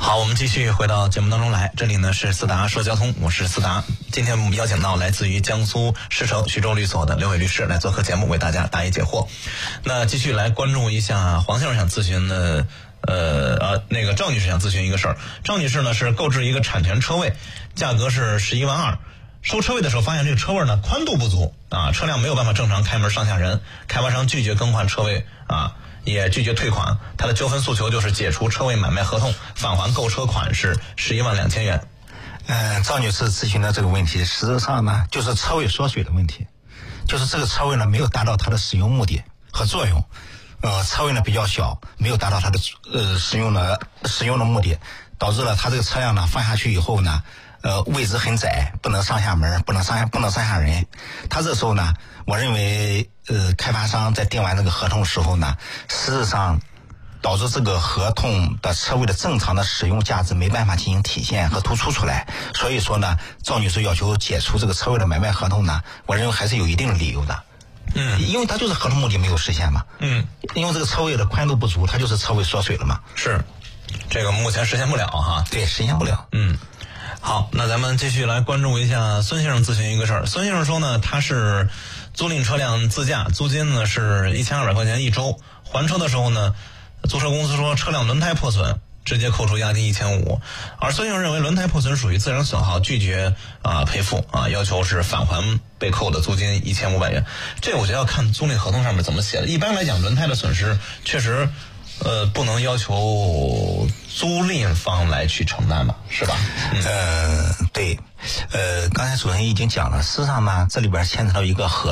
好，我们继续回到节目当中来，这里呢是思达说交通，我是思达。今天我们邀请到来自于江苏狮城徐州律所的刘伟律师来做客节目，为大家答疑解惑。那继续来关注一下黄先生想咨询的赵女士想咨询一个事儿。赵女士呢是购置一个产权车位，价格是11.2万，收车位的时候发现这个车位呢宽度不足啊，车辆没有办法正常开门上下人，开发商拒绝更换车位啊，也拒绝退款，他的纠纷诉求就是解除车位买卖合同，返还购车款是11万2千元。 赵女士咨询的这个问题，实质上呢就是车位缩水的问题，就是这个车位呢没有达到它的使用目的和作用，车位呢比较小，没有达到它的使用的目的，导致了它这个车辆呢放下去以后呢，位置很窄，不能上下门，不能上下人。他这时候呢，我认为开发商在订完这个合同的时候呢，实质上导致这个合同的车位的正常的使用价值没办法进行体现和突出出来，所以说呢，赵女士要求解除这个车位的买卖合同呢，我认为还是有一定的理由的。因为它就是合同目的没有实现嘛。因为这个车位的宽度不足，它就是车位缩水了嘛。 是，这个目前实现不了哈。 对，实现不了。 好，那咱们继续来关注一下孙先生咨询一个事儿。孙先生说呢，他是租赁车辆自驾，租金呢是1200块钱一周，还车的时候呢，租车公司说车辆轮胎破损，直接扣除押金1500，而孙先生认为轮胎破损属于自然损耗，拒绝赔付要求是返还被扣的租金1500元。这我觉得要看租赁合同上面怎么写的。一般来讲，轮胎的损失确实不能要求租赁方来去承担吧，是吧？ 对，刚才主任已经讲了，事实上呢，这里边牵扯到一个